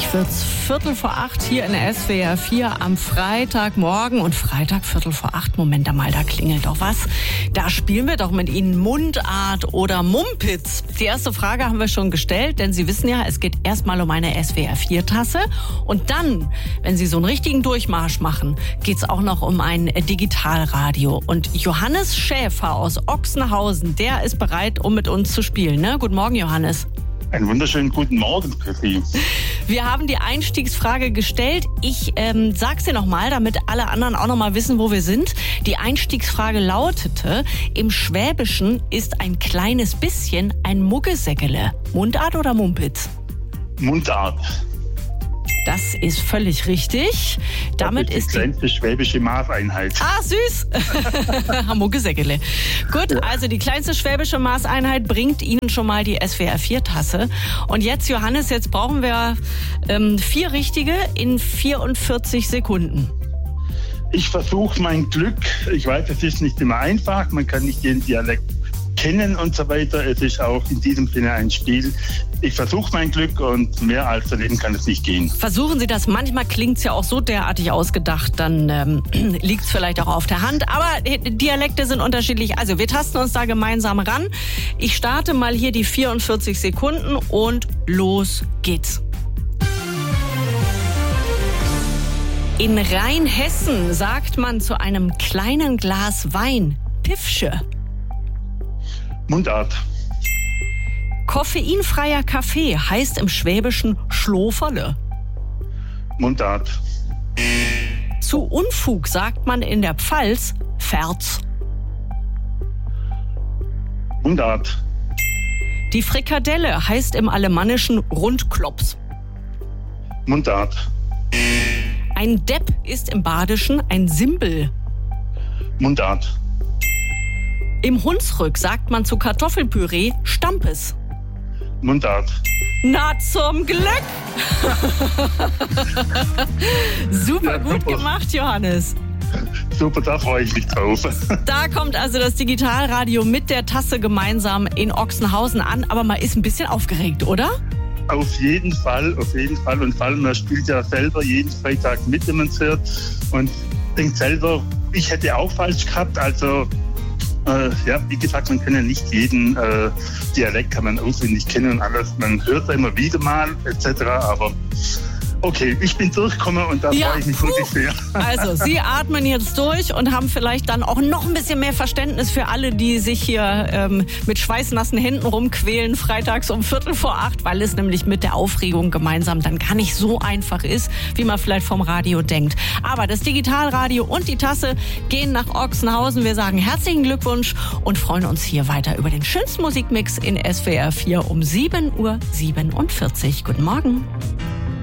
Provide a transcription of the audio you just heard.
Gleich wird's 7:45 hier in der SWR 4 am Freitagmorgen. Und Freitag 7:45, Moment mal, da klingelt doch was. Da spielen wir doch mit Ihnen Mundart oder Mumpitz. Die erste Frage haben wir schon gestellt, denn Sie wissen ja, es geht erstmal um eine SWR 4-Tasse. Und dann, wenn Sie so einen richtigen Durchmarsch machen, geht's auch noch um ein Digitalradio. Und Johannes Schäfer aus Ochsenhausen, der ist bereit, um mit uns zu spielen. Ne? Guten Morgen, Johannes. Einen wunderschönen guten Morgen für Sie. Wir haben die Einstiegsfrage gestellt. Ich sag's dir nochmal, damit alle anderen auch nochmal wissen, wo wir sind. Die Einstiegsfrage lautete, im Schwäbischen ist ein kleines bisschen ein Muggesäckele. Mundart oder Mumpitz? Mundart. Das ist völlig richtig. Damit das ist die kleinste schwäbische Maßeinheit. Ah, süß. Muggesäckele. Gut, also die kleinste schwäbische Maßeinheit bringt Ihnen schon mal die SWR 4-Tasse. Und jetzt, Johannes, jetzt brauchen wir 4 richtige in 44 Sekunden. Ich versuche mein Glück. Ich weiß, es ist nicht immer einfach. Man kann nicht jeden Dialekt kennen und so weiter. Es ist auch in diesem Sinne ein Spiel. Ich versuche mein Glück und mehr als daneben kann es nicht gehen. Versuchen Sie das. Manchmal klingt es ja auch so derartig ausgedacht, dann liegt es vielleicht auch auf der Hand. Aber Dialekte sind unterschiedlich. Also wir tasten uns da gemeinsam ran. Ich starte mal hier die 44 Sekunden und los geht's. In Rheinhessen sagt man zu einem kleinen Glas Wein Piffsche. Mundart. Koffeinfreier Kaffee heißt im Schwäbischen Schloferle. Mundart. Zu Unfug sagt man in der Pfalz Ferz. Mundart. Die Frikadelle heißt im Alemannischen Rundklops. Mundart. Ein Depp ist im Badischen ein Simbel. Mundart. Im Hunsrück sagt man zu Kartoffelpüree Stampes. Mundart. Na, zum Glück! Super gut gemacht, Johannes. Super, da freue ich mich drauf. Da kommt also das Digitalradio mit der Tasse gemeinsam in Ochsenhausen an. Aber man ist ein bisschen aufgeregt, oder? Auf jeden Fall, auf jeden Fall. Und vor allem, man spielt ja selber jeden Freitag mit, wenn man es hört. Und denkt selber, ich hätte auch falsch gehabt. Also, ja, wie gesagt, man kann ja nicht jeden Dialekt kann man auswendig kennen und alles. Man hört es immer wieder mal, etc. Aber okay, ich bin durchgekommen und da freue ich mich wirklich sehr. Also, Sie atmen jetzt durch und haben vielleicht dann auch noch ein bisschen mehr Verständnis für alle, die sich hier mit schweißnassen Händen rumquälen, freitags um 7:45, weil es nämlich mit der Aufregung gemeinsam dann gar nicht so einfach ist, wie man vielleicht vom Radio denkt. Aber das Digitalradio und die Tasse gehen nach Ochsenhausen. Wir sagen herzlichen Glückwunsch und freuen uns hier weiter über den schönsten Musikmix in SWR 4 um 7:47 Uhr. Guten Morgen.